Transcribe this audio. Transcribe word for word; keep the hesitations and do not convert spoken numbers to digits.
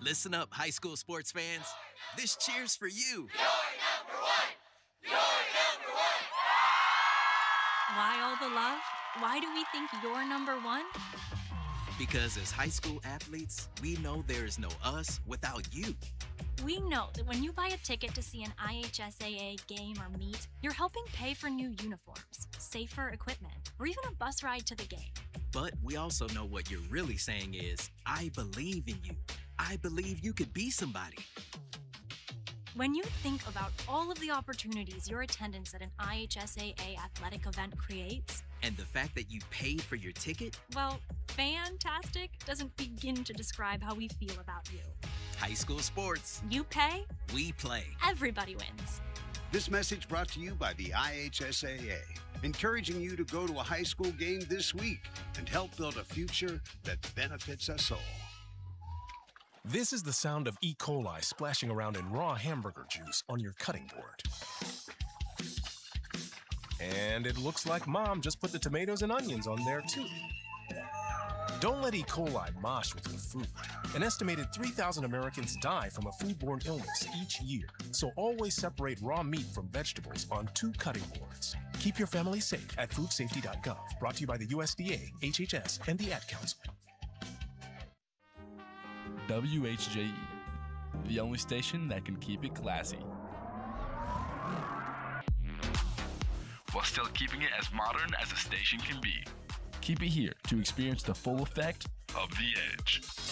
Listen up, high school sports fans. This cheers for you. You're number one! You're number one! Why all the love? Why do we think you're number one? Because as high school athletes, we know there is no us without you. We know that when you buy a ticket to see an I H S A A game or meet, you're helping pay for new uniforms, safer equipment, or even a bus ride to the game. But we also know what you're really saying is, I believe in you. I believe you could be somebody. When you think about all of the opportunities your attendance at an I H S A A athletic event creates, and the fact that you paid for your ticket, well, fantastic doesn't begin to describe how we feel about you. High school sports. You pay, we play. Everybody wins. This message brought to you by the I H S A A, encouraging you to go to a high school game this week and help build a future that benefits us all. This is the sound of E. coli splashing around in raw hamburger juice on your cutting board. And it looks like Mom just put the tomatoes and onions on there too. Don't let E. coli mosh with your food. An estimated three thousand Americans die from a foodborne illness each year, so always separate raw meat from vegetables on two cutting boards. Keep your family safe at food safety dot gov. Brought to you by the U S D A, H H S, and the Ad Council. W H J E, the only station that can keep it classy, while still keeping it as modern as a station can be. Keep it here to experience the full effect of The Edge.